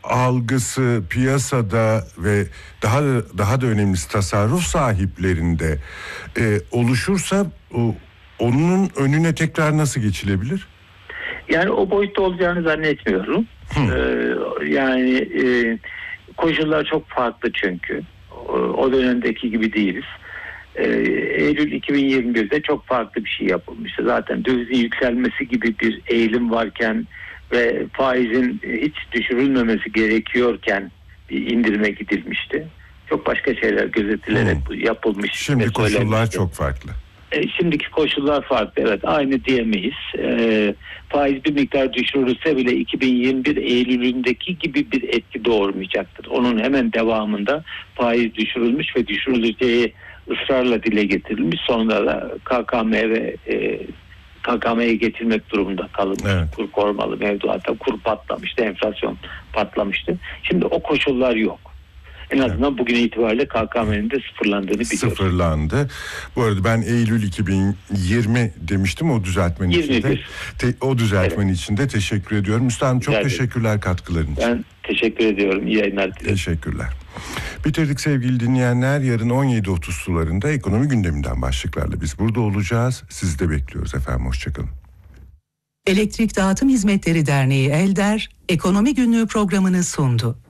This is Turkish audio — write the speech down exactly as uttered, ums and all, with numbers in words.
algısı piyasada ve daha daha da önemlisi tasarruf sahiplerinde e, oluşursa o, onun önüne tekrar nasıl geçilebilir? Yani o boyutta olacağını zannetmiyorum. Ee, yani e, koşullar çok farklı çünkü. O, o dönemdeki gibi değiliz. Ee, Eylül iki bin yirmi birde çok farklı bir şey yapılmıştı. Zaten dövizin yükselmesi gibi bir eğilim varken ve faizin hiç düşürülmemesi gerekiyorken bir indirime gidilmişti. Çok başka şeyler gözetilerek hmm. yapılmış. Şimdi koşullar çok farklı. E, şimdiki koşullar farklı. Evet, aynı diyemeyiz. E, faiz bir miktar düşürülse bile iki bin yirmi bir Eylül'ündeki gibi bir etki doğurmayacaktır. Onun hemen devamında faiz düşürülmüş ve düşürüleceği ısrarla dile getirilmiş. Sonra da K K M ve e, K K M'ye getirmek durumunda kalınmış. Evet. Kur korumalı mevduatta kur patlamıştı, enflasyon patlamıştı. Şimdi o koşullar yok. En azından evet. Bugün itibariyle K K M'nin de sıfırlandığını biliyoruz. Sıfırlandı. Bu arada ben Eylül iki bin yirmi demiştim, o düzeltmen için de te, o düzeltmen evet. için de teşekkür ediyorum. Üstadım çok Rica teşekkürler ederim. Katkıların için. Ben teşekkür ediyorum. İyi yayınlar dilerim. Teşekkürler. Bitirdik sevgili dinleyenler. Yarın on yedi otuz sularında ekonomi gündeminden başlıklarla biz burada olacağız. Sizi de bekliyoruz efendim. Hoşçakalın. Elektrik Dağıtım Hizmetleri Derneği Elder, Ekonomi Günlüğü programını sundu.